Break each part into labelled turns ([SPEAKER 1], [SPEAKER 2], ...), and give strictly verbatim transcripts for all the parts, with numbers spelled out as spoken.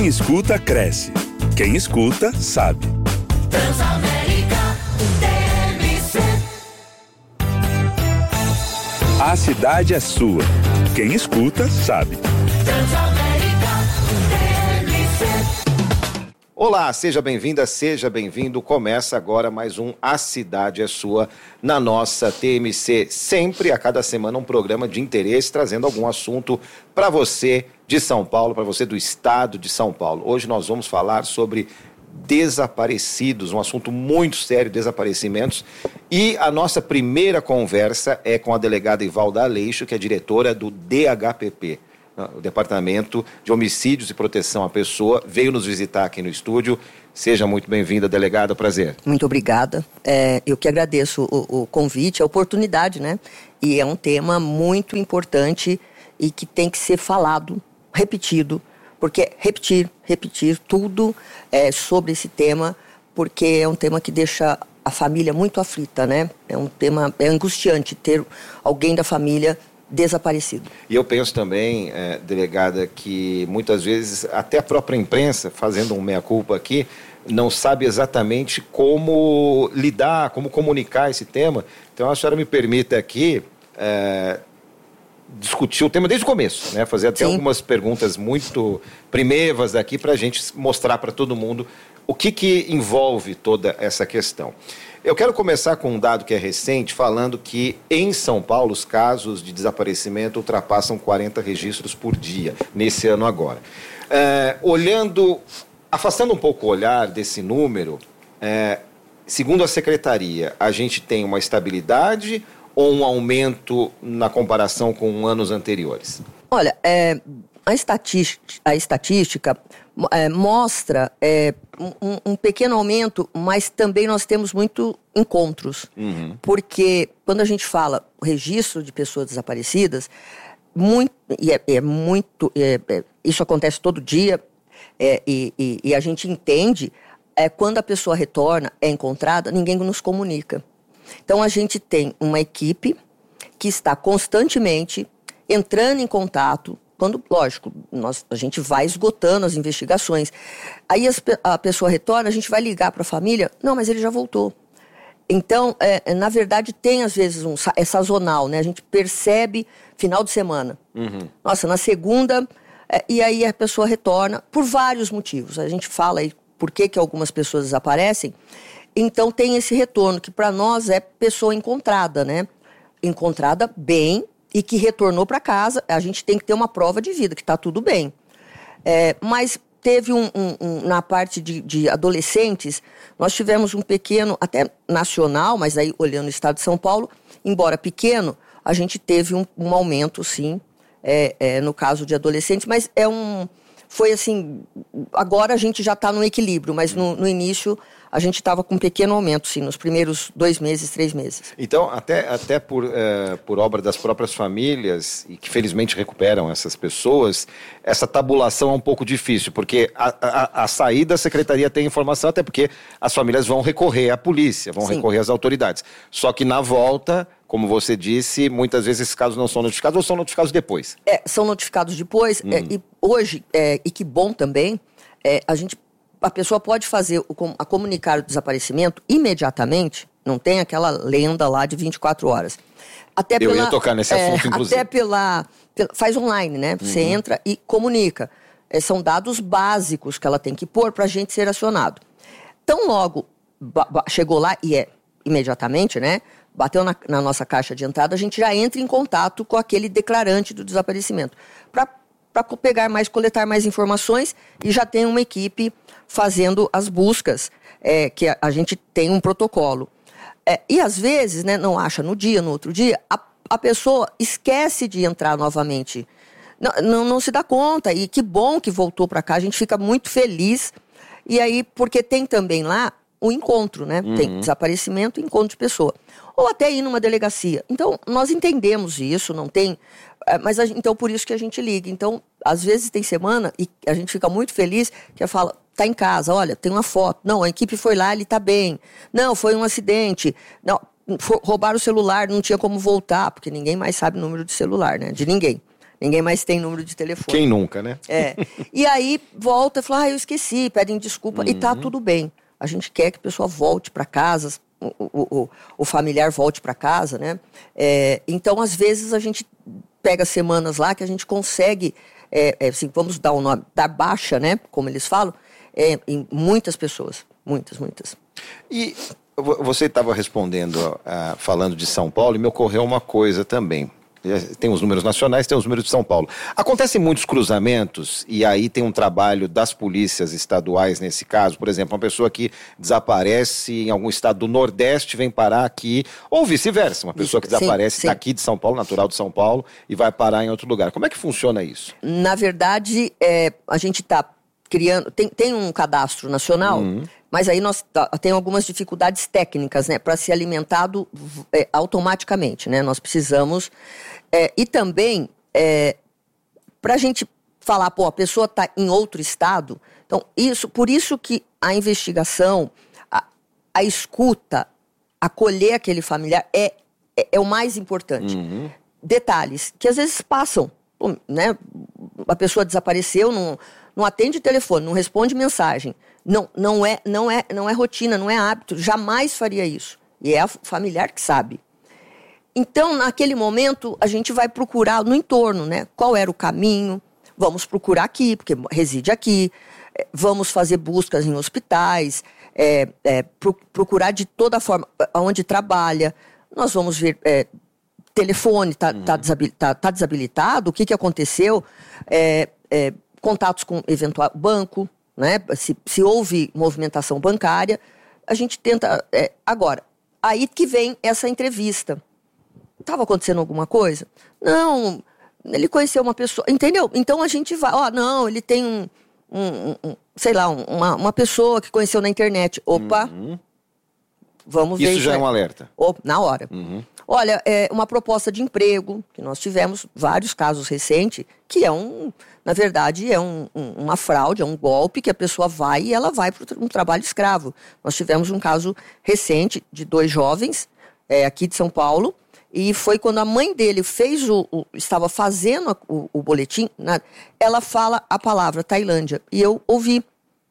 [SPEAKER 1] Quem escuta, cresce. Quem escuta, sabe.
[SPEAKER 2] Transamérica T M C.
[SPEAKER 1] A cidade é sua. Quem escuta, sabe.
[SPEAKER 2] Transamérica T M C.
[SPEAKER 3] Olá, seja bem-vinda, seja bem-vindo. Começa agora mais um A Cidade é Sua na nossa T M C. Sempre, a cada semana, um programa de interesse, trazendo algum assunto para você de São Paulo, para você do estado de São Paulo. Hoje nós vamos falar sobre desaparecidos, um assunto muito sério, desaparecimentos. E a nossa primeira conversa é com a delegada Ivalda Aleixo, que é diretora do D H P P. O Departamento de Homicídios e Proteção à Pessoa, veio nos visitar aqui no estúdio. Seja muito bem-vinda, delegada, prazer.
[SPEAKER 4] Muito obrigada. É, eu que agradeço o, o convite, a oportunidade, né? E é um tema muito importante e que tem que ser falado, repetido, porque repetir, repetir tudo é, sobre esse tema, porque é um tema que deixa a família muito aflita, né? É um tema, é angustiante ter alguém da família desaparecido.
[SPEAKER 3] E eu penso também, é, delegada, que muitas vezes até a própria imprensa, fazendo um meia-culpa aqui, não sabe exatamente como lidar, como comunicar esse tema. Então a senhora me permita aqui é, discutir o tema desde o começo, né? Fazer até Sim. algumas perguntas muito primevas aqui para a gente mostrar para todo mundo o que, que envolve toda essa questão. Eu quero começar com um dado que é recente, falando que em São Paulo os casos de desaparecimento ultrapassam quarenta registros por dia, nesse ano agora. É, olhando, afastando um pouco o olhar desse número, é, segundo a Secretaria, a gente tem uma estabilidade ou um aumento na comparação com anos anteriores?
[SPEAKER 4] Olha, é, a estatística, a estatística é, mostra é, um, um pequeno aumento, mas também nós temos muito encontros. Uhum. Porque quando a gente fala registro de pessoas desaparecidas, muito, e é, é muito, é, é, isso acontece todo dia, é, e, e, e a gente entende, é, quando a pessoa retorna, é encontrada, ninguém nos comunica. Então a gente tem uma equipe que está constantemente entrando em contato. Quando, lógico, nós, a gente vai esgotando as investigações. Aí as, a pessoa retorna, a gente vai ligar para a família. Não, mas ele já voltou. Então, é, na verdade, tem às vezes um... É sazonal, né? A gente percebe final de semana. Uhum. Nossa, na segunda... É, e aí a pessoa retorna por vários motivos. A gente fala aí por que, que algumas pessoas desaparecem. Então, tem esse retorno, que para nós é pessoa encontrada, né? Encontrada bem... e que retornou para casa. A gente tem que ter uma prova de vida, que está tudo bem. É, mas teve um, um, um na parte de, de adolescentes, nós tivemos um pequeno, até nacional, mas aí olhando o estado de São Paulo, embora pequeno, a gente teve um, um aumento, sim, é, é, no caso de adolescentes, mas é um... Foi assim, agora a gente já está no equilíbrio, mas no, no início a gente estava com um pequeno aumento, sim, nos primeiros dois meses, três meses.
[SPEAKER 3] Então, até, até por, é, por obra das próprias famílias, e que felizmente recuperam essas pessoas, essa tabulação é um pouco difícil, porque a, a, a saída, a secretaria tem informação, até porque as famílias vão recorrer à polícia, vão sim. recorrer às autoridades. Só que na volta, como você disse, muitas vezes esses casos não são notificados ou são notificados depois. É,
[SPEAKER 4] são notificados depois, hum. é, e hoje, é, e que bom também, é, a gente... A pessoa pode fazer o, a comunicar o desaparecimento imediatamente, não tem aquela lenda lá de vinte e quatro horas. Até
[SPEAKER 3] Eu pela, ia tocar nesse é, assunto, inclusive.
[SPEAKER 4] Até pela, pela... Faz online, né? Você uhum. entra e comunica. É, são dados básicos que ela tem que pôr para a gente ser acionado. Tão logo ba- ba- chegou lá, e é imediatamente, né? Bateu na, na nossa caixa de entrada, a gente já entra em contato com aquele declarante do desaparecimento. Para para pegar mais, coletar mais informações, e já tem uma equipe fazendo as buscas, é, que a, a gente tem um protocolo. É, e às vezes, né, não acha no dia, no outro dia, a, a pessoa esquece de entrar novamente. Não, não, não se dá conta, e que bom que voltou para cá, a gente fica muito feliz. E aí, porque tem também lá o encontro, né? Uhum. Tem desaparecimento e encontro de pessoa. Ou até ir numa delegacia. Então, nós entendemos isso, não tem... Mas, a, então, por isso que a gente liga. Então, às vezes tem semana e a gente fica muito feliz que fala, tá em casa, olha, tem uma foto. Não, a equipe foi lá, ele tá bem. Não, foi um acidente. Não, for, roubaram o celular, não tinha como voltar, porque ninguém mais sabe o número de celular, né? De ninguém. Ninguém mais tem número de telefone.
[SPEAKER 3] Quem nunca, né?
[SPEAKER 4] É. E aí volta e fala, ah, eu esqueci, pedem desculpa.
[SPEAKER 3] Uhum.
[SPEAKER 4] E tá tudo bem. A gente quer que a pessoa volte para casa, o, o, o, o familiar volte para casa, né? É, então, às vezes, a gente pega semanas lá que a gente consegue, é, é, assim, vamos dar o nome, dar baixa, né? Como eles falam, é, em muitas pessoas. Muitas, muitas.
[SPEAKER 3] E você estava respondendo, uh, falando de São Paulo, e me ocorreu uma coisa também. Tem os números nacionais, tem os números de São Paulo. Acontecem muitos cruzamentos, e aí tem um trabalho das polícias estaduais nesse caso. Por exemplo, uma pessoa que desaparece em algum estado do Nordeste vem parar aqui, ou vice-versa. Uma pessoa que desaparece daqui de São Paulo, natural de São Paulo, e vai parar em outro lugar. Como é que funciona isso?
[SPEAKER 4] Na verdade, é, a gente está criando... Tem, tem um cadastro nacional, uhum. mas aí nós tá, tem algumas dificuldades técnicas, né, para ser alimentado é, automaticamente, né? Nós precisamos... É, e também, é, para a gente falar, pô, a pessoa está em outro estado, então, isso, por isso que a investigação, a, a escuta, acolher aquele familiar é, é, é o mais importante. Uhum. Detalhes que às vezes passam, pô, né? A pessoa desapareceu, não, não atende telefone, não responde mensagem. Não, não, é, não, é, não é rotina, não é hábito, jamais faria isso. E é o familiar que sabe. Então, naquele momento, a gente vai procurar no entorno, né? Qual era o caminho? Vamos procurar aqui, porque reside aqui. Vamos fazer buscas em hospitais, é, é, pro, procurar de toda forma onde trabalha. Nós vamos ver é, telefone, está uhum. tá desabil, tá, tá desabilitado, o que, que aconteceu? É, é, contatos com eventual banco, né? Se, se houve movimentação bancária, a gente tenta... É, agora, aí que vem essa entrevista. Estava acontecendo alguma coisa? Não, ele conheceu uma pessoa, entendeu? Então a gente vai, ó, não, ele tem um, um, um sei lá, um, uma, uma pessoa que conheceu na internet. Opa, uhum. vamos ver.
[SPEAKER 3] Isso já é um alerta?
[SPEAKER 4] Opa, na hora. Uhum. Olha, é uma proposta de emprego, que nós tivemos vários casos recentes, que é um, na verdade, é um, um, uma fraude, é um golpe que a pessoa vai e ela vai para um trabalho escravo. Nós tivemos um caso recente de dois jovens, é, aqui de São Paulo, e foi quando a mãe dele fez o, o estava fazendo o, o boletim, né, ela fala a palavra Tailândia. E eu ouvi.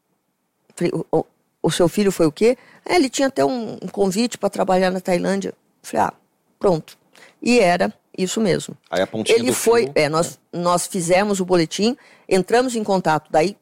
[SPEAKER 4] Falei, o, o, o seu filho foi o quê? É, ele tinha até um, um convite para trabalhar na Tailândia. Falei, ah, pronto. E era isso mesmo.
[SPEAKER 3] Aí a pontinha
[SPEAKER 4] ele
[SPEAKER 3] do
[SPEAKER 4] foi,
[SPEAKER 3] fio,
[SPEAKER 4] é, nós, nós fizemos o boletim, entramos em contato, daí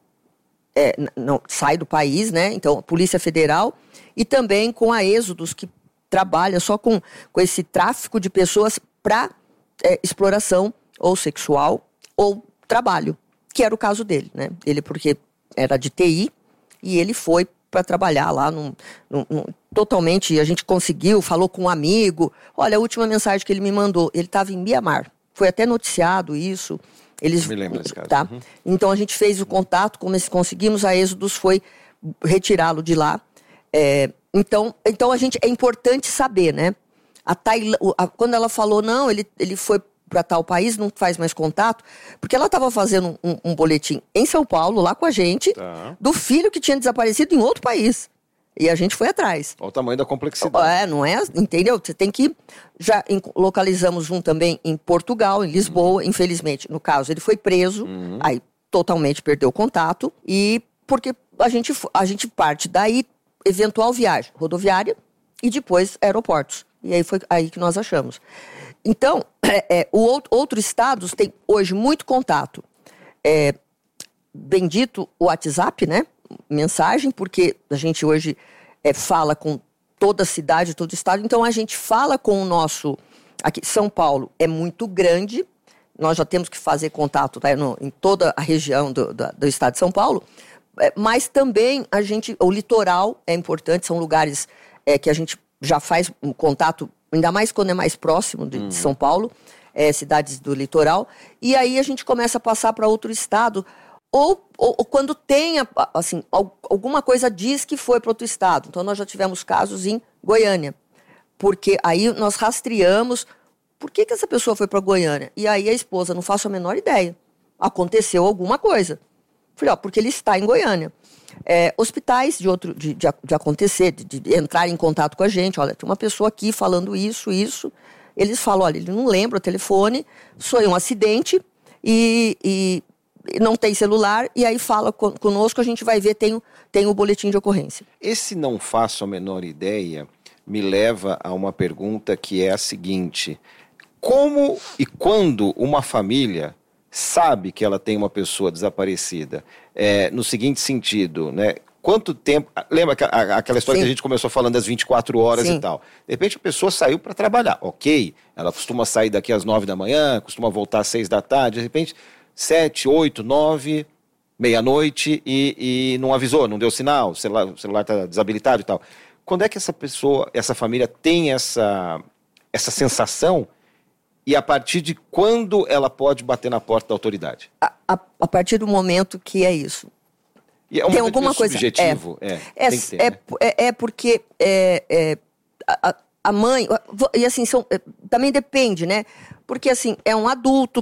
[SPEAKER 4] é, não, sai do país, né? Então, a Polícia Federal e também com a Êxodos, que trabalha só com, com esse tráfico de pessoas para é, exploração ou sexual ou trabalho, que era o caso dele, né? Ele porque era de T I e ele foi para trabalhar lá num, num, num, totalmente, a gente conseguiu, falou com um amigo, olha, a última mensagem que ele me mandou, ele estava em Mianmar, foi até noticiado isso. Eles,
[SPEAKER 3] me lembro desse caso.
[SPEAKER 4] Tá? Uhum. Então a gente fez o contato, como conseguimos, a Êxodos foi retirá-lo de lá. É, Então, então a gente, é importante saber, né? A Tail... a, quando ela falou, não, ele, ele foi para tal país, não faz mais contato, porque ela estava fazendo um, um boletim em São Paulo, lá com a gente, tá. do filho que tinha desaparecido em outro país. E a gente foi atrás.
[SPEAKER 3] Olha o tamanho da complexidade.
[SPEAKER 4] É, não é? Entendeu? Você tem que... Já localizamos um também em Portugal, em Lisboa, uhum. infelizmente. No caso, ele foi preso, uhum. aí totalmente perdeu o contato, e porque a gente, a gente parte daí, eventual viagem rodoviária e depois aeroportos. E aí foi aí que nós achamos. Então, é, é, o outro, outros estados têm hoje muito contato. É, bendito o WhatsApp, né? Mensagem, porque a gente hoje é, fala com toda a cidade, todo o estado. Então, a gente fala com o nosso... Aqui, São Paulo é muito grande. Nós já temos que fazer contato, tá, no, em toda a região do, do, do estado de São Paulo. Mas também a gente, o litoral é importante, são lugares é, que a gente já faz um contato, ainda mais quando é mais próximo de, uhum. de São Paulo, é, cidades do litoral, e aí a gente começa a passar para outro estado, ou, ou, ou quando tem, assim, alguma coisa diz que foi para outro estado. Então nós já tivemos casos em Goiânia, porque aí nós rastreamos, por que, que essa pessoa foi para Goiânia? E aí a esposa, não faço a menor ideia, aconteceu alguma coisa. Falei, ó, porque ele está em Goiânia. É, hospitais de, outro, de, de, de acontecer, de, de entrar em contato com a gente. Olha, tem uma pessoa aqui falando isso, isso. Eles falam, olha, ele não lembra o telefone, foi um acidente, e, e não tem celular, e aí fala conosco, a gente vai ver, tem, tem o boletim de ocorrência.
[SPEAKER 3] Esse não faço a menor ideia me leva a uma pergunta que é a seguinte: como e quando uma família sabe que ela tem uma pessoa desaparecida? É, no seguinte sentido, né? Quanto tempo... Lembra aquela história Sim. que a gente começou falando das vinte e quatro horas Sim. e tal? De repente a pessoa saiu para trabalhar, ok. Ela costuma sair daqui às nove da manhã, costuma voltar às seis da tarde, de repente sete, oito, nove, meia-noite e, e não avisou, não deu sinal, o celular está desabilitado e tal. Quando é que essa pessoa, essa família tem essa, essa sensação e a partir de quando ela pode bater na porta da autoridade?
[SPEAKER 4] A, a, a partir do momento que é isso.
[SPEAKER 3] E é um
[SPEAKER 4] tem alguma coisa
[SPEAKER 3] subjetivo?
[SPEAKER 4] É,
[SPEAKER 3] é,
[SPEAKER 4] é,
[SPEAKER 3] tem que ter,
[SPEAKER 4] é,
[SPEAKER 3] né?
[SPEAKER 4] é, é porque é, é, a, a mãe... E assim, são, também depende, né? Porque assim, é um adulto